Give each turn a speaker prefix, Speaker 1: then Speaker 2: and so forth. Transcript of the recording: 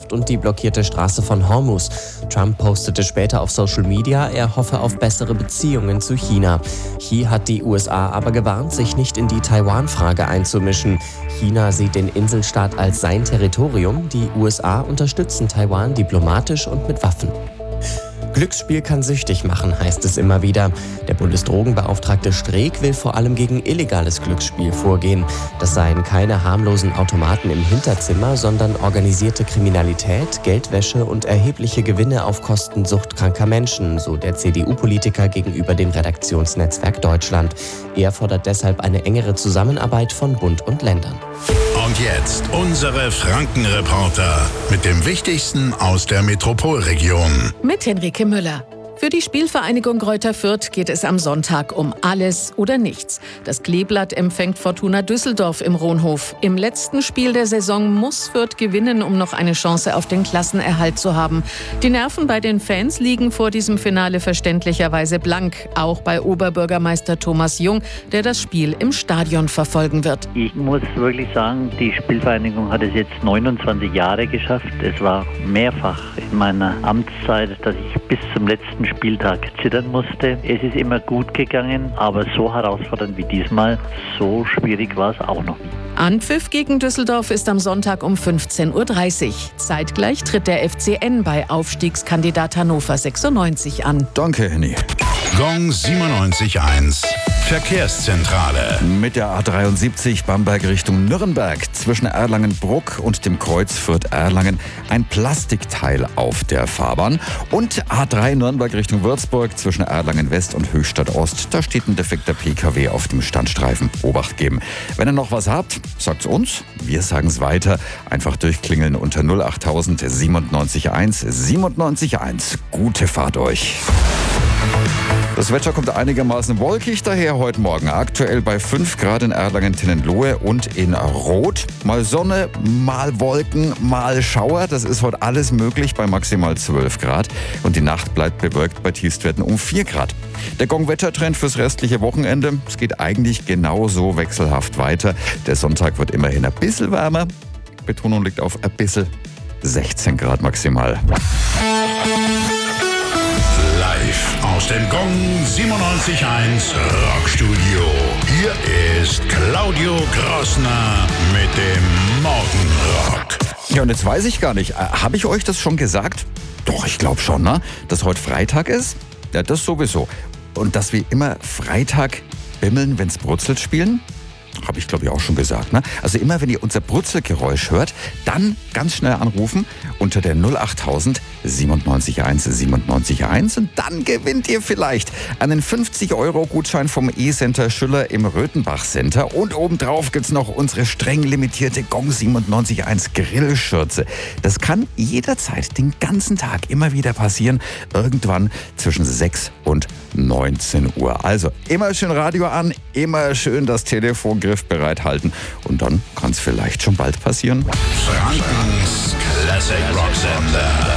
Speaker 1: Wirtschaft und die blockierte Straße von Hormuz. Trump postete später auf Social Media, er hoffe auf bessere Beziehungen zu China. Xi hat die USA aber gewarnt, sich nicht in die Taiwan-Frage einzumischen. China sieht den Inselstaat als sein Territorium. Die USA unterstützen Taiwan diplomatisch und mit Waffen. Glücksspiel kann süchtig machen, heißt es immer wieder. Der Bundesdrogenbeauftragte Streeck will vor allem gegen illegales Glücksspiel vorgehen. Das seien keine harmlosen Automaten im Hinterzimmer, sondern organisierte Kriminalität, Geldwäsche und erhebliche Gewinne auf Kosten suchtkranker Menschen, so der CDU-Politiker gegenüber dem Redaktionsnetzwerk Deutschland. Er fordert deshalb eine engere Zusammenarbeit von Bund und Ländern.
Speaker 2: Und jetzt unsere Franken-Reporter mit dem Wichtigsten aus der Metropolregion.
Speaker 3: Mit Henrike Müller. Für die Spielvereinigung Greuther Fürth geht es am Sonntag um alles oder nichts. Das Kleeblatt empfängt Fortuna Düsseldorf im Rohnhof. Im letzten Spiel der Saison muss Fürth gewinnen, um noch eine Chance auf den Klassenerhalt zu haben. Die Nerven bei den Fans liegen vor diesem Finale verständlicherweise blank. Auch bei Oberbürgermeister Thomas Jung, der das Spiel im Stadion verfolgen wird.
Speaker 4: Ich muss wirklich sagen, die Spielvereinigung hat es jetzt 29 Jahre geschafft. Es war mehrfach in meiner Amtszeit, dass ich bis zum letzten Spieltag zittern musste. Es ist immer gut gegangen, aber so herausfordernd wie diesmal, so schwierig war es auch noch nie.
Speaker 3: Anpfiff gegen Düsseldorf ist am Sonntag um 15:30 Uhr. Zeitgleich tritt der FCN bei Aufstiegskandidat Hannover 96 an.
Speaker 5: Danke, Henny.
Speaker 2: Gong 97.1 Verkehrszentrale.
Speaker 5: Mit der A73 Bamberg Richtung Nürnberg zwischen Erlangen-Bruck und dem Kreuz Fürth-Erlangen ein Plastikteil auf der Fahrbahn. Und A3 Nürnberg Richtung Würzburg zwischen Erlangen-West und Höchstadt-Ost. Da steht ein defekter PKW auf dem Standstreifen. Obacht geben. Wenn ihr noch was habt, sagt's uns. Wir sagen's weiter. Einfach durchklingeln unter 08000 97.1 97.1. Gute Fahrt euch. Das Wetter kommt einigermaßen wolkig daher heute Morgen. Aktuell bei 5 Grad in Erlangen-Tinnenlohe und in Roth. Mal Sonne, mal Wolken, mal Schauer. Das ist heute alles möglich bei maximal 12 Grad. Und die Nacht bleibt bewölkt bei Tiefstwerten um 4 Grad. Der Gong-Wettertrend fürs restliche Wochenende. Es geht eigentlich genauso wechselhaft weiter. Der Sonntag wird immerhin ein bisschen wärmer. Betonung liegt auf ein bisschen. 16 Grad maximal.
Speaker 2: Live aus dem Gong 97.1 Rockstudio. Hier ist Claudio Grossner mit dem Morgenrock.
Speaker 5: Ja, und jetzt weiß ich gar nicht, habe ich euch das schon gesagt? Doch, ich glaube schon, ne? Dass heute Freitag ist? Ja, das sowieso. Und dass wir immer Freitag bimmeln, wenn's brutzelt spielen? Habe ich, glaube ich, auch schon gesagt. Ne? Also immer, wenn ihr unser Brutzelgeräusch hört, dann ganz schnell anrufen unter der 08000 97.1 97.1 und dann gewinnt ihr vielleicht einen 50-Euro-Gutschein vom E-Center Schüller im Röthenbach Center und obendrauf gibt's noch unsere streng limitierte Gong 97.1 Grillschürze. Das kann jederzeit, den ganzen Tag immer wieder passieren, irgendwann zwischen 6 und 19 Uhr. Also immer schön Radio an, immer schön das Telefon griffbereit halten und dann kann es vielleicht schon bald passieren.
Speaker 2: Frankens Classic Rock Sender.